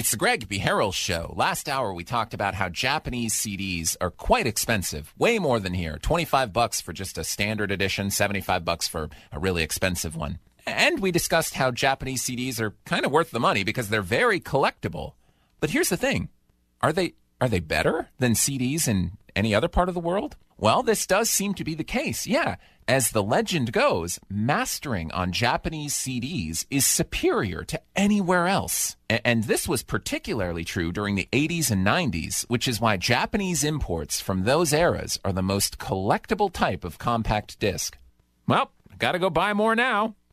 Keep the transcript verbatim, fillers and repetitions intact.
It's the Greg B. Harrell Show. Last hour, we talked about how Japanese C Ds are quite expensive, way more than here. twenty-five bucks for just a standard edition, seventy-five bucks for a really expensive one. And we discussed how Japanese C Ds are kind of worth the money because they're very collectible. But here's the thing. Are they are they better than C Ds in any other part of the world? Well, this does seem to be the case, yeah. As the legend goes, mastering on Japanese C Ds is superior to anywhere else. A- and this was particularly true during the eighties and nineties, which is why Japanese imports from those eras are the most collectible type of compact disc. Well, gotta go buy more now.